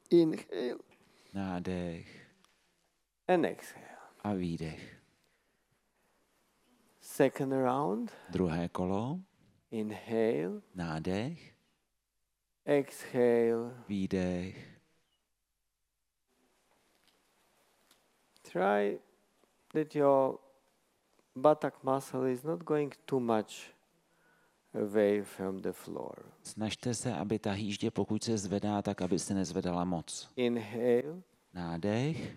Inhale. Nádech And exhale. a výdech. Second round. Druhé kolo. Inhale. Nádech, Exhale. výdech. Try that your buttock muscle is not going too much away from the floor. Snažte se, aby ta hýždě, pokud se zvedá, tak aby se nezvedala moc. Inhale. Nádech,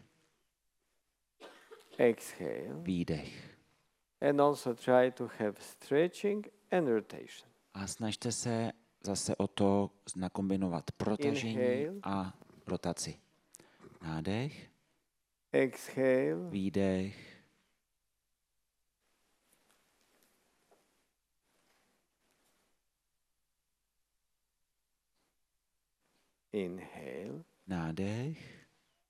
Exhale. výdech. And also try to have stretching and rotation. A snažte se zase o to nakombinovat protažení Inhale. a rotaci. Nádech, Exhale. výdech. Inhale. Nádech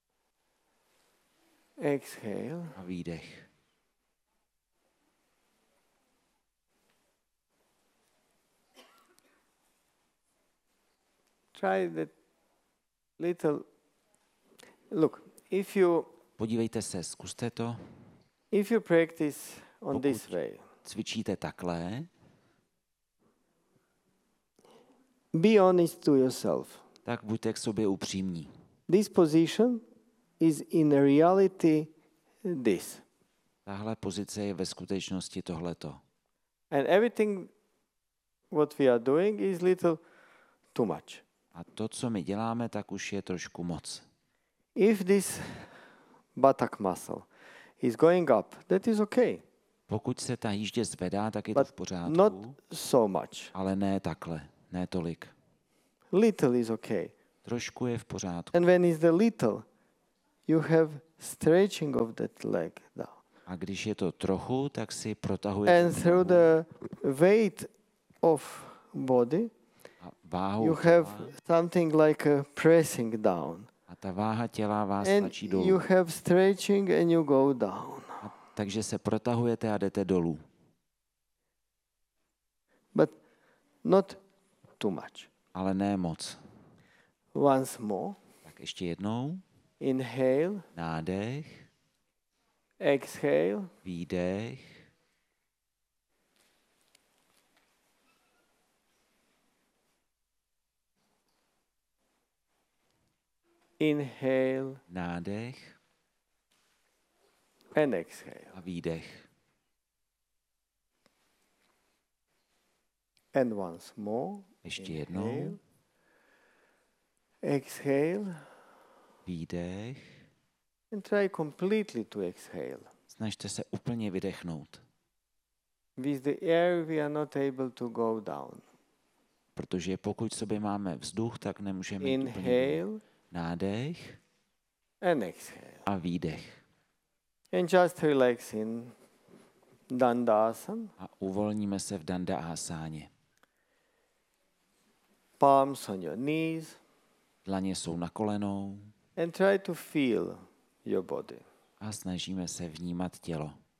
Exhale. a výdech. Try that little. Look, if you Podívejte se, zkuste to. if you practice on Pokud this way, cvičíte takhle, be honest to yourself. tak buďte k sobě upřímní. This position is in reality this. Tahle pozice je ve skutečnosti tohleto. And everything what we are doing is little too much. A to, co my děláme, tak už je trošku moc. If this buttock muscle is going up, that is okay, Pokud se ta jíždě zvedá, tak je to but v pořádku, not so much. ale ne takhle, ne tolik. Little is okay. Trošku je v pořádku. And when is the little, you have stretching of that leg down. A když je to trochu, tak si protahujete And through the weight of body, a váhou you těla, have something like a pressing down. a ta váha těla vás And tlačí you dolů. have stretching and you go down. Takže se protahujete a jdete dolů. But not too much. Ale ne moc. Once more. Tak ještě jednou. Inhale. Nádech, Exhale. výdech. Inhale Nádech and exhale. a výdech. And once more. Ještě jednou. Exhale. Výdech. And try completely to exhale. Snažte se úplně vydechnout, With the air we are not able to go down. protože pokud v sobě máme vzduch, tak nemůžeme jít úplně dolů. Inhale Nádech and exhale. a výdech. And just relax in Dandasana. A uvolníme se v Danda asáně. Palms on your knees. Dlaně jsou na kolenou And try to feel your body. a snažíme se vnímat tělo.